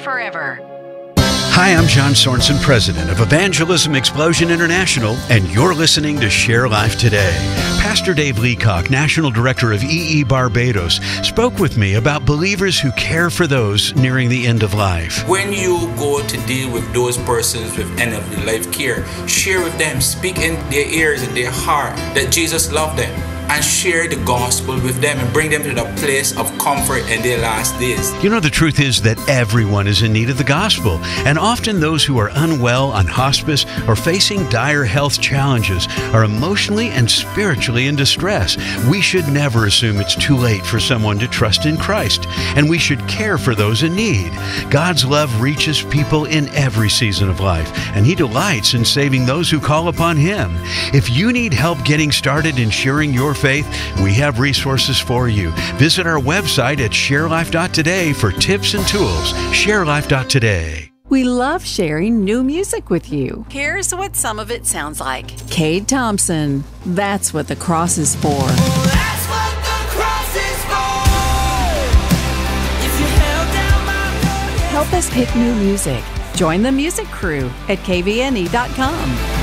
forever. Hi, I'm John Sorensen, president of Evangelism Explosion International, and you're listening to Share Life Today. Pastor Dave Leacock, National Director of EE Barbados, spoke with me about believers who care for those nearing the end of life. When you go to deal with those persons with end of life care, share with them, speak in their ears and their heart that Jesus loved them, and share the gospel with them and bring them to the place of comfort in their last days. You know, the truth is that everyone is in need of the gospel, and often those who are unwell on hospice or facing dire health challenges are emotionally and spiritually in distress. We should never assume it's too late for someone to trust in Christ, and we should care for those in need. God's love reaches people in every season of life, and He delights in saving those who call upon Him. If you need help getting started in sharing your faith, we have resources for you. Visit our website at sharelife.today for tips and tools. Sharelife.today. We love sharing new music with you. Here's what some of it sounds like. Cade Thompson, That's What the Cross Is For. Oh, that's what the cross is for. If you held down my road, Help us pick new music. Join the music crew at kvne.com.